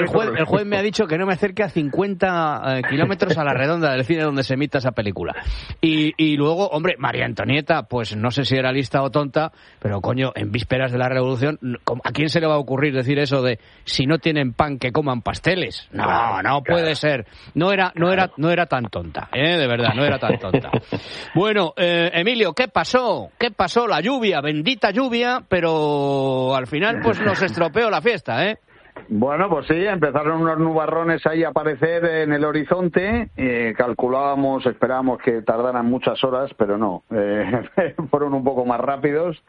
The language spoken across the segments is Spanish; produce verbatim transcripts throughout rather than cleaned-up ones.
el, juez, el juez me ha dicho que no me acerque a cincuenta eh, kilómetros a la redonda del cine donde se emita esa película. Y, y luego, hombre, María Antonieta, pues no sé si era lista o tonta, pero coño, en vísperas de la Revolución, ¿a quién se le va a ocurrir decir eso de si no tienen pan que coman pasteles? No, no puede ser. No era, no era, no era tan tonta, ¿eh? De verdad, no era tan tonta. Bueno, eh, Emilio, ¿qué pasó? ¿Qué pasó? La lluvia, bendita lluvia, pero al final pues nos estropeó la fiesta, ¿eh? Bueno, pues sí, empezaron unos nubarrones ahí a aparecer en el horizonte. Eh, calculábamos, esperábamos que tardaran muchas horas, pero no, eh, fueron un poco más rápidos.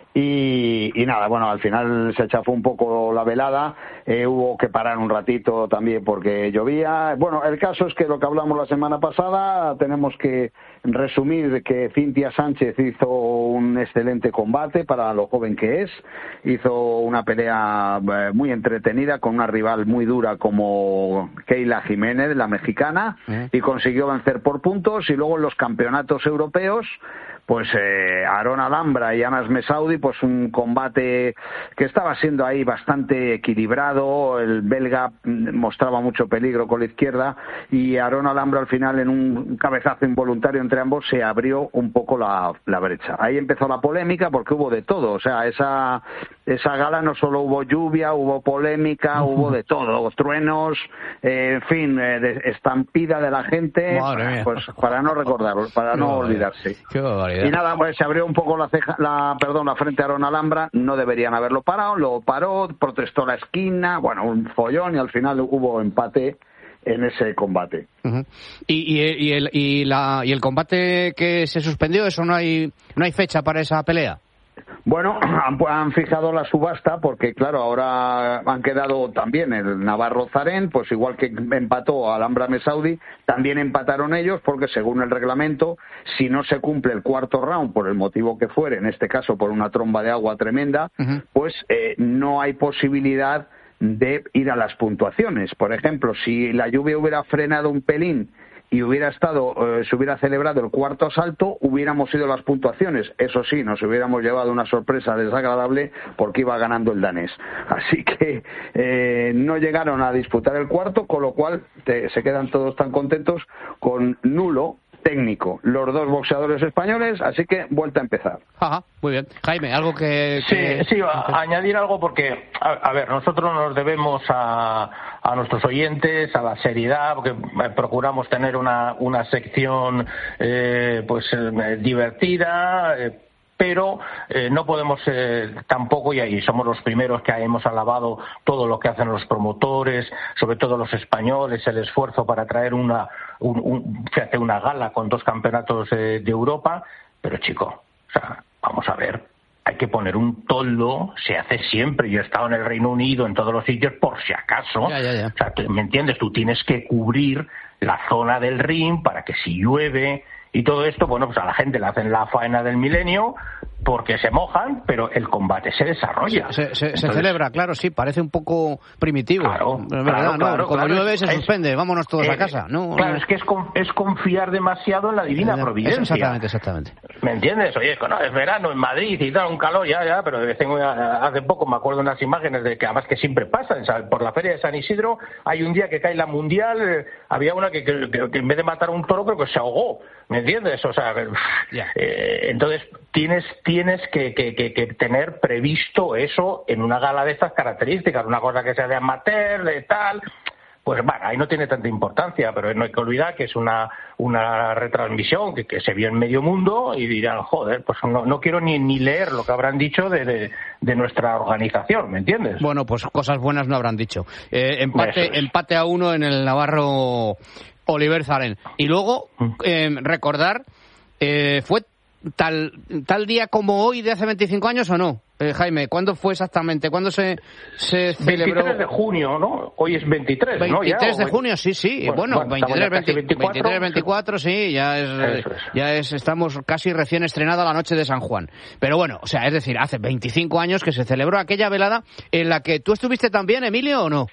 Y, y nada, bueno, al final se chafó un poco la velada, eh, hubo que parar un ratito también porque llovía. Bueno, el caso es que lo que hablamos la semana pasada, tenemos que resumir que Cintia Sánchez hizo un excelente combate para lo joven que es, hizo una pelea eh, muy entretenida con una rival muy dura como Keila Jiménez, la mexicana, ¿Eh? y consiguió vencer por puntos. Y luego en los campeonatos europeos, pues eh, Aarón Alhambra y Anas Messaoudi, pues un combate que estaba siendo ahí bastante equilibrado. El belga mostraba mucho peligro con la izquierda y Aarón Alhambra al final, en un cabezazo involuntario entre ambos, se abrió un poco la, la brecha. Ahí empezó la polémica porque hubo de todo. O sea, esa esa gala no solo hubo lluvia, hubo polémica, hubo de todo, truenos, eh, en fin, eh, de estampida de la gente, pues para no recordarlo, para no olvidarse. Qué barbaridad. Y nada, pues se abrió un poco la ceja, la, perdón, la frente a Aarón Alhambra, no deberían haberlo parado, lo paró, protestó la esquina, bueno, un follón, y al final hubo empate en ese combate. Uh-huh. y, y, y, el, y, la, y el combate que se suspendió, eso no hay no hay fecha para esa pelea. Bueno, han, han fijado la subasta porque, claro, ahora han quedado también el Navarro Zarén, pues igual que empató Alhambra Messaoudi, también empataron ellos porque, según el reglamento, si no se cumple el cuarto round, por el motivo que fuere, en este caso por una tromba de agua tremenda, uh-huh. pues eh, no hay posibilidad de ir a las puntuaciones. Por ejemplo, si la lluvia hubiera frenado un pelín y hubiera estado, eh, se hubiera celebrado el cuarto asalto, hubiéramos ido a las puntuaciones. Eso sí, nos hubiéramos llevado una sorpresa desagradable porque iba ganando el danés. Así que eh, no llegaron a disputar el cuarto, con lo cual te, se quedan todos tan contentos con nulo técnico los dos boxeadores españoles, así que vuelta a empezar. Ajá, muy bien. Jaime, algo que... que... Sí, sí, a, añadir algo porque, a, a ver, nosotros nos debemos a, a nuestros oyentes, a la seriedad, porque procuramos tener una, una sección eh, pues eh, divertida, eh, pero eh, no podemos eh, tampoco, y ahí somos los primeros que hemos alabado todo lo que hacen los promotores, sobre todo los españoles, el esfuerzo para traer una un, un, fíjate, una gala con dos campeonatos eh, de Europa, pero chico, o sea, vamos a ver, hay que poner un toldo, se hace siempre, yo he estado en el Reino Unido, en todos los sitios, por si acaso, ya, ya, ya. O sea, ¿me entiendes? Tú tienes que cubrir la zona del ring para que si llueve y todo esto, bueno, pues a la gente le hacen la faena del milenio porque se mojan, pero el combate se desarrolla. Se, se, se, Entonces, se celebra, claro, sí, parece un poco primitivo. Claro, verdad, claro, ¿no? claro, Como claro, llueve se es, suspende, vámonos todos eh, a casa. No, claro, no. es que es, con, es confiar demasiado en la divina providencia. Exactamente, exactamente. ¿Me entiendes? Oye, no, es verano en Madrid y tal, un calor, ya, ya, pero tengo, hace poco me acuerdo de unas imágenes de que además que siempre pasan, ¿sabes? Por la feria de San Isidro hay un día que cae la mundial, eh, había una que, que, que, que en vez de matar a un toro creo que se ahogó, ¿me entiendes? O sea, yeah. eh, entonces tienes tienes que, que, que, que tener previsto eso en una gala de estas características, una cosa que sea de amateur, de tal. Pues bueno, ahí no tiene tanta importancia, pero no hay que olvidar que es una una retransmisión que, que se vio en medio mundo y dirán, joder, pues no, no quiero ni, ni leer lo que habrán dicho de, de, de nuestra organización, ¿me entiendes? Bueno, pues cosas buenas no habrán dicho. Eh, empate, es. empate a uno en el Navarro Oliver Zarén. Y luego, eh, recordar, eh, ¿fue tal tal día como hoy de hace veinticinco años o no? Eh, Jaime, ¿cuándo fue exactamente? ¿Cuándo se, se celebró? veintitrés de junio, ¿no? Hoy es veintitrés, ¿no? veintitrés ya, de junio, sí, sí. Bueno, bueno veintitrés, veinte, veintitrés, veinticuatro, sí, ya es, es, ya es, estamos casi recién estrenada la noche de San Juan. Pero bueno, o sea, es decir, hace veinticinco años que se celebró aquella velada en la que tú estuviste también, Emilio, ¿o no?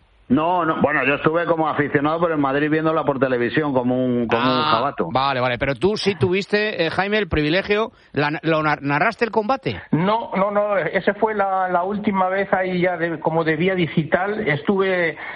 No, no, bueno, yo estuve como aficionado, pero en Madrid viéndola por televisión como un como ah, un jabato. Vale, vale, pero tú sí tuviste, eh, Jaime, el privilegio, la, ¿lo narraste el combate? No, no, no, esa fue la, la última vez ahí ya de, como de vía digital, estuve